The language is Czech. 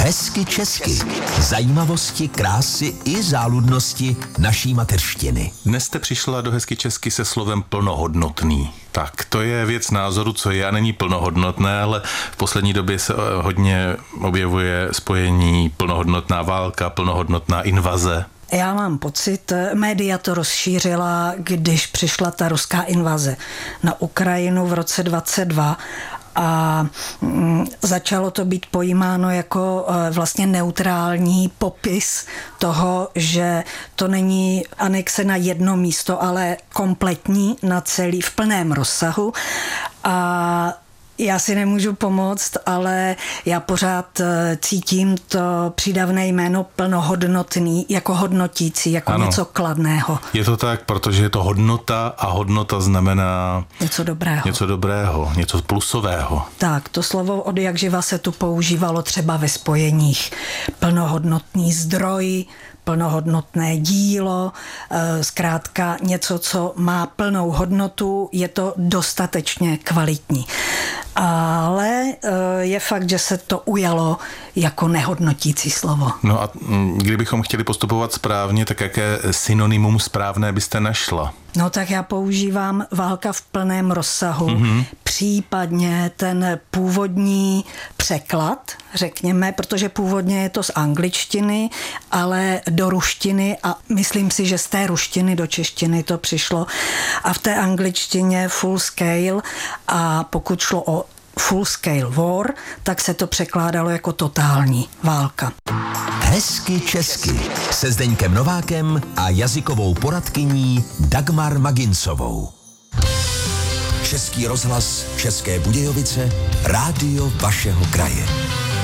Hezky česky. Zajímavosti, krásy i záludnosti naší mateřštiny. Dnes jste přišla do Hezky česky se slovem plnohodnotný. Tak to je věc názoru, co je a není plnohodnotné, ale v poslední době se hodně objevuje spojení plnohodnotná válka, plnohodnotná invaze. Já mám pocit, média to rozšířila, když přišla ta ruská invaze na Ukrajinu v roce 2022 a začalo to být pojímáno jako vlastně neutrální popis toho, že to není anexe na jedno místo, ale kompletní na celý v plném rozsahu. A já si nemůžu pomoct, ale já pořád cítím to přídavné jméno plnohodnotný jako hodnotící, jako ano, něco kladného. Je to tak, protože je to hodnota a hodnota znamená něco dobrého, něco plusového. Tak, to slovo od jak živa se tu používalo třeba ve spojeních plnohodnotný zdroj, plnohodnotné dílo, zkrátka něco, co má plnou hodnotu, je to dostatečně kvalitní. Ale je fakt, že se to ujalo jako nehodnotící slovo. No a kdybychom chtěli postupovat správně, tak jaké synonymum správné byste našla? No tak já používám válka v plném rozsahu, případně ten původní překlad, řekněme, protože původně je to z angličtiny, ale do ruštiny a myslím si, že z té ruštiny do češtiny to přišlo a v té angličtině full scale a pokud šlo o full scale war, tak se to překládalo jako totální válka. Hezky česky se Zdeňkem Novákem a jazykovou poradkyní Dagmar Maginsovou. Český rozhlas České Budějovice, rádio vašeho kraje.